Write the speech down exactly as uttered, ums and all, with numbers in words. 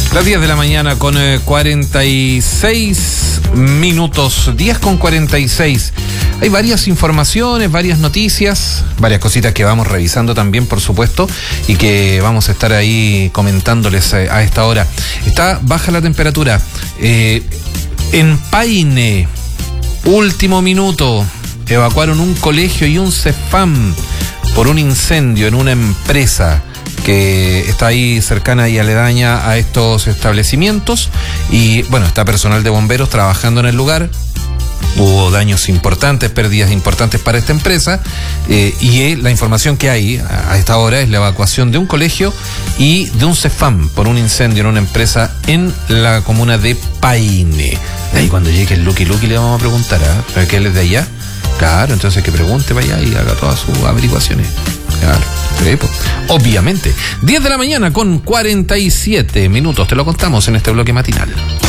Las diez de la mañana con eh, cuarenta y seis minutos, diez con cuarenta y seis. Hay varias informaciones, varias noticias, varias cositas que vamos revisando también, por supuesto, y que vamos a estar ahí comentándoles eh, a esta hora. Está baja la temperatura. Eh, en Paine, último minuto, evacuaron un colegio y un CEFAM por un incendio en una empresa que está ahí cercana y aledaña a estos establecimientos, y bueno, está personal de bomberos trabajando en el lugar. Hubo daños importantes, pérdidas importantes para esta empresa, eh, y eh, la información que hay a esta hora es la evacuación de un colegio y de un CEFAM por un incendio en una empresa en la comuna de Paine. Ahí cuando llegue el Lucky Lucky le vamos a preguntar, ¿ah? ¿Para qué él es de allá? Claro, entonces que pregunte para allá y haga todas sus averiguaciones. Claro, sí, pues, obviamente. diez de la mañana con cuarenta y siete minutos, te lo contamos en este bloque matinal.